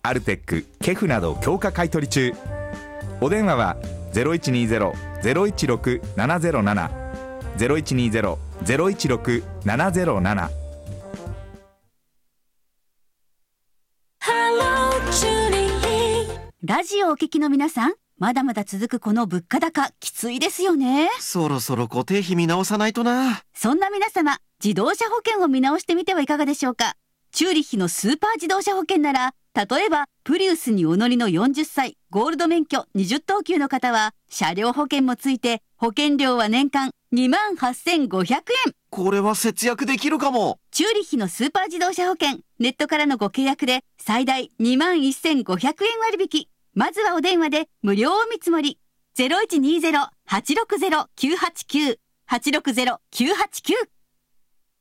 アルテック、ケフなど強化買取中。お電話は 0120-016-707 0120-016-707。 ラジオをお聞きの皆さん、まだまだ続くこの物価高、きついですよね。 そろそろ固定費見直さないとな。 そんな皆様、自動車保険を見直してみてはいかがでしょうか。チューリッヒのスーパー自動車保険なら、例えばプリウスにお乗りの40歳ゴールド免許20等級の方は車両保険もついて保険料は年間28,500円。 これは節約できるかも。 チューリッヒのスーパー自動車保険、ネットからのご契約で最大21,500円割引。まずはお電話で無料お見積もり。 0120-860-989 860-989